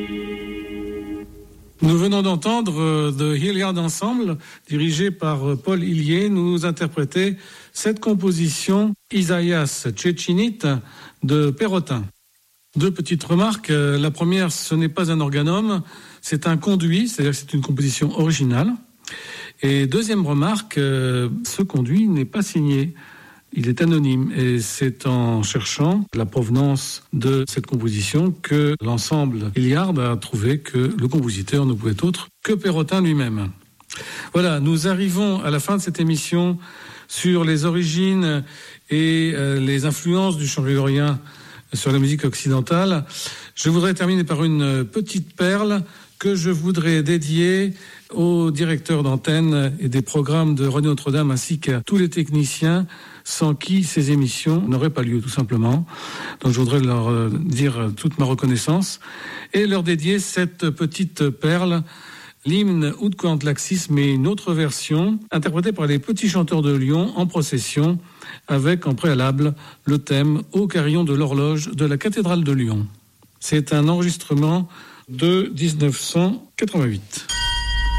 Nous venons d'entendre The Hilliard Ensemble, dirigé par Paul Hillier, nous interpréter cette composition Isaias Tchétchinit de Perrotin. Deux petites remarques. La première, ce n'est pas un organome, c'est un conduit, c'est-à-dire que c'est une composition originale. Et deuxième remarque, ce conduit n'est pas signé. Il est anonyme et c'est en cherchant la provenance de cette composition que l'ensemble Hilliard a trouvé que le compositeur ne pouvait être autre que Perrotin lui-même. Voilà, nous arrivons à la fin de cette émission sur les origines et les influences du chant grégorien sur la musique occidentale. Je voudrais terminer par une petite perle que je voudrais dédier au directeur d'antenne et des programmes de Radio Notre-Dame ainsi qu'à tous les techniciens sans qui ces émissions n'auraient pas lieu, tout simplement. Donc je voudrais leur dire toute ma reconnaissance et leur dédier cette petite perle, l'hymne Ut Coant Laxis, mais une autre version, interprétée par les petits chanteurs de Lyon en procession, avec en préalable le thème Ô carillon de l'horloge de la cathédrale de Lyon. C'est un enregistrement de 1988.